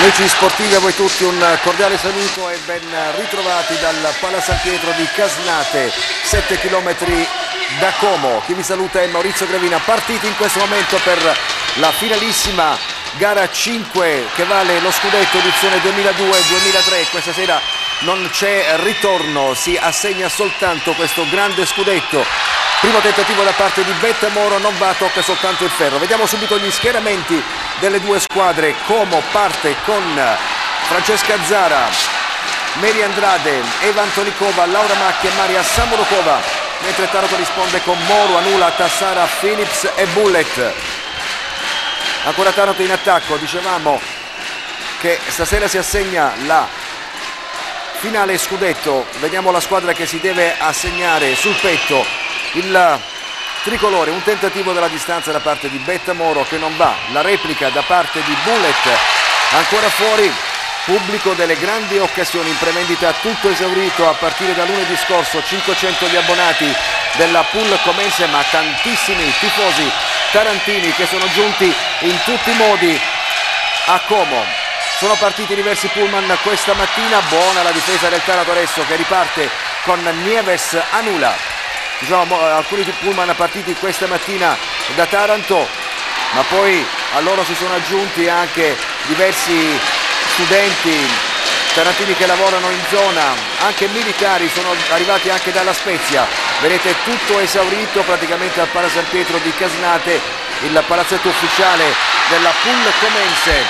Amici sportivi, a voi tutti un cordiale saluto e ben ritrovati dal Pala San Pietro di Casnate, 7 km da Como. Chi vi saluta è Maurizio Gravina, partiti in questo momento per la finalissima gara 5 che vale lo scudetto edizione 2002-2003. Questa sera non c'è ritorno, si assegna soltanto questo grande scudetto. Primo tentativo da parte di Bettamoro, non va, tocca soltanto il ferro. Vediamo subito gli schieramenti delle due squadre. Como parte con Francesca Zara, Mary Andrade, Eva Antonikova, Laura Macchi e Maria Samorokova, mentre Taranto risponde con Moro, Anula, Tassara, Phillips e Bullet. Ancora Taranto in attacco, dicevamo che stasera si assegna la finale scudetto. Vediamo la squadra che si deve assegnare sul petto il tricolore, un tentativo dalla distanza da parte di Bettamoro che non va, la replica da parte di Bullet, ancora fuori, pubblico delle grandi occasioni in prevendita, tutto esaurito a partire da lunedì scorso, 500 gli abbonati della pool comense, ma tantissimi tifosi tarantini che sono giunti in tutti i modi a Como. Sono partiti diversi pullman questa mattina, buona la difesa del Taranto adesso che riparte con Nieves Anula. Diciamo, alcuni pullman partiti questa mattina da Taranto, ma poi a loro si sono aggiunti anche diversi studenti tarantini che lavorano in zona, anche militari sono arrivati anche dalla Spezia. Vedete tutto esaurito praticamente al Pala San Pietro di Casnate, il palazzetto ufficiale della pool comense.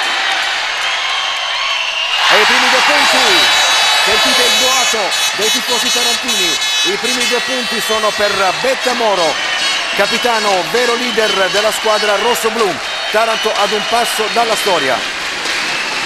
E i primi due punti, sentite il boato dei tifosi tarantini, i primi due punti sono per Bettamoro, capitano, vero leader della squadra rosso-blu. Taranto ad un passo dalla storia.